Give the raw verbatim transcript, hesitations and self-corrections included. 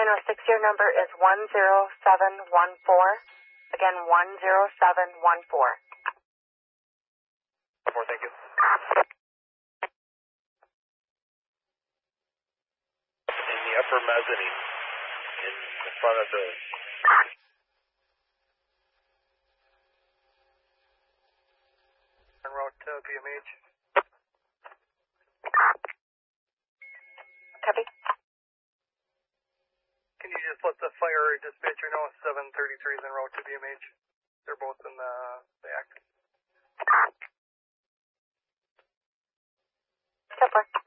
nine oh six, your number is one zero seven one four. Again, one zero seven one four. Four, thank you. In the upper mezzanine, in the front of the... En route to B M H. Copy. Can you just let the fire dispatcher know seven thirty-three is en route to B M H? They're both in the back. So far.